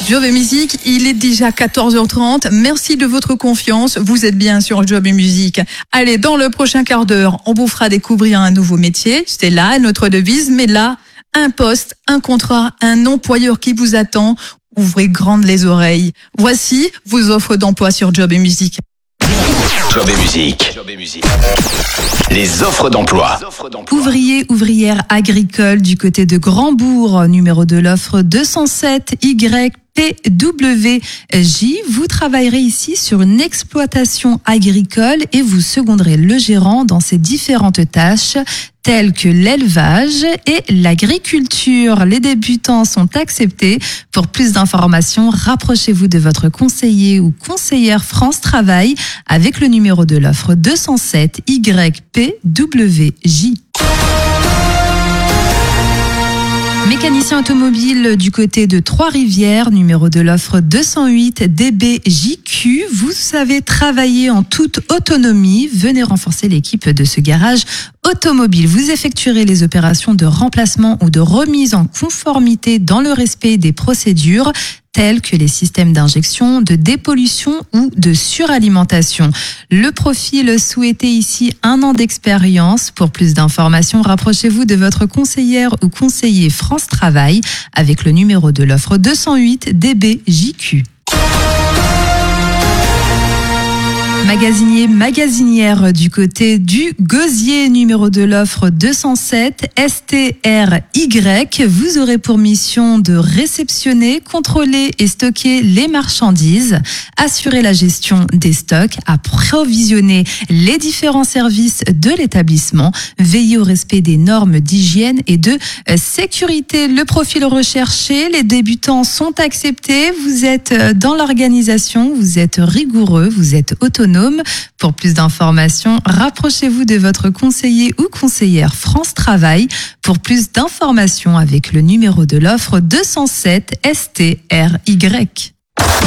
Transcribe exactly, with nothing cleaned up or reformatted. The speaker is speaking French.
Job et musique, il est déjà quatorze heures trente. Merci de votre confiance. Vous êtes bien sur Job et musique. Allez, dans le prochain quart d'heure, on vous fera découvrir un nouveau métier. C'est là notre devise, mais là, un poste, un contrat, un employeur qui vous attend. Ouvrez grandes les oreilles. Voici vos offres d'emploi sur Job et musique. Job et musique. Job et musique. Les offres d'emploi. Ouvrier, ouvrière agricole du côté de Grandbourg, numéro de l'offre deux cent sept Y P W J. Vous travaillerez ici sur une exploitation agricole et vous seconderez le gérant dans ses différentes tâches telles que l'élevage et l'agriculture. Les débutants sont acceptés. Pour plus d'informations, rapprochez-vous de votre conseiller ou conseillère France Travail avec le numéro de l'offre deux cent sept Y P W J. Mécanicien automobile du côté de Trois-Rivières, numéro de l'offre deux cent huit D B J Q. Vous savez travailler en toute autonomie. Venez renforcer l'équipe de ce garage automobile. Vous effectuerez les opérations de remplacement ou de remise en conformité dans le respect des procédures tels que les systèmes d'injection, de dépollution ou de suralimentation. Le profil souhaité ici, un an d'expérience. Pour plus d'informations, rapprochez-vous de votre conseillère ou conseiller France Travail avec le numéro de l'offre deux cent huit D B J Q. Magasinier, magasinière du côté du Gosier, numéro de l'offre deux cent sept S T R Y. Vous aurez pour mission de réceptionner, contrôler et stocker les marchandises, assurer la gestion des stocks, approvisionner les différents services de l'établissement, veiller au respect des normes d'hygiène et de sécurité. Le profil recherché, les débutants sont acceptés. Vous êtes dans l'organisation, vous êtes rigoureux, vous êtes autonome. Pour plus d'informations, rapprochez-vous de votre conseiller ou conseillère France Travail. Pour plus d'informations avec le numéro de l'offre deux cent sept S T R Y.